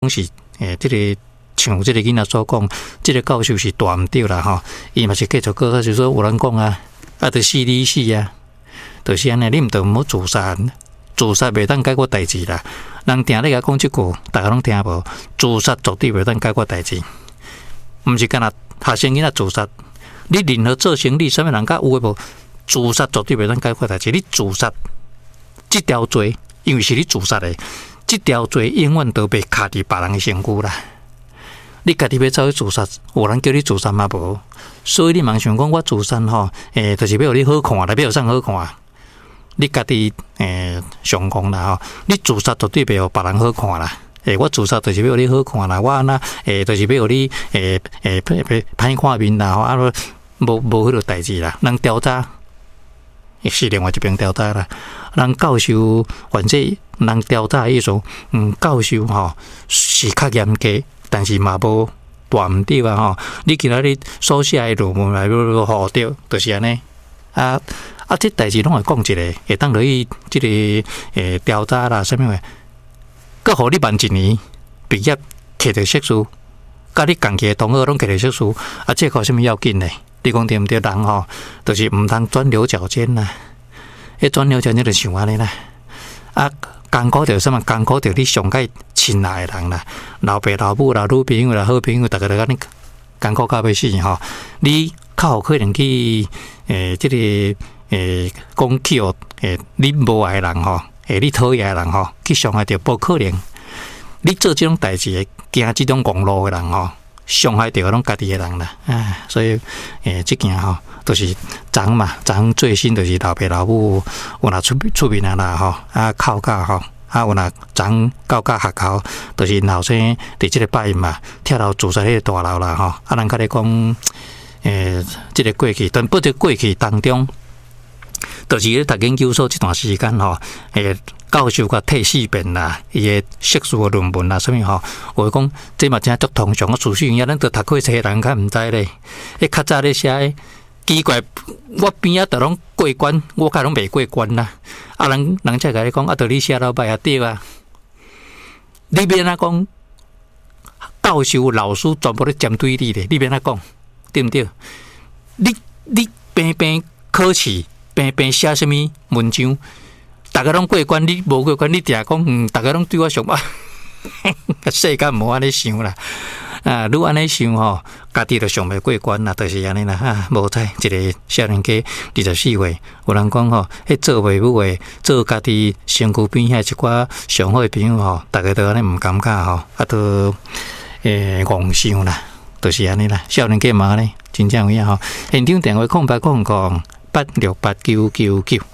是这个像这个囡仔所讲，这个教授是大毋对啦吼，伊嘛是继续讲，就是说有人讲啊，著死你死啊，就是安尼，你毋得毋好自杀，自杀袂当解决代志啦。人定咧甲讲即句，大家拢听无，自杀绝对袂当解决代志，毋是干那学生囡仔自杀，你任何做生意，啥物人甲有诶无？自杀绝对袂当解决代志，你自杀即条罪，因为是你自杀诶。这条罪永远都被卡伫别人的身躯啦！你家己要走去自杀，有人叫你自杀嘛无？所以你茫想讲我自杀吼，就是要互你好看啦，要互啥好看？你家己上讲啦吼，你自杀绝对袂互别人好看啦！我自杀就是要互你好看啦，我安那就是要互你歹看面啦，啊无迄个代志啦，人调查。是另外一边调查啦，人教授反正人调查的意思，教授吼是较严格，但是嘛无大毋对啊吼。你今仔日所写的论文来要好对，就是安尼。这代志拢会讲一个，会当落去即个调查啦，啥物诶，佮互你慢一年毕业摕到硕士，甲你同期的同学拢摕到硕士，这个啥物要紧呢？你讲对毋对？人吼，就是毋通钻牛角尖啦。钻牛角尖就想安尼啦。艰苦着什么？艰苦着你上界亲爱的人啦，老爸老母啦、女朋友啦、好朋友，大家都安尼艰苦到要死吼。你较有可能去即个讲起哦，你无爱的人吼，你讨厌的人吼，去伤害着无可能。你做即种代志，行即种公路的人吼。伤害到拢家己的人啦，所以即件吼，都是昨嘛，昨最新就是老爸老母有若出面啦吼，靠教吼，有若昨到学校，就是因后生伫即个拜嘛，跳楼自杀迄个大楼啦吼，人甲咧讲，即个过去，但不过过去当中，就是咧读研究所这段时间吼，教授甲替四遍啦，伊个硕士个论文啦，啥物吼，我讲这嘛真足通常，我事实上咱都读过册人较毋知咧。较早咧写奇怪，我边仔都拢过关，我甲拢未过关啦。人才甲你讲，著你写了歹啊对啊。你免哪讲，教授老师全部咧针对你咧，你免哪讲，对毋对？你平平考试，平写啥物文章？大家拢过关，你无过关，你定讲，大家拢对我上啊，世间无安尼想啦，愈安尼想吼，家己就上袂过关啦，就是安尼啦，无知一个少年家24岁，有人讲吼，迄做父母诶，做家己身躯边遐一寡上好诶朋友吼，大家都安尼毋感觉吼，都戆想啦，就是安尼啦，少年家嘛安尼，真正有影吼，现场电话0800868999。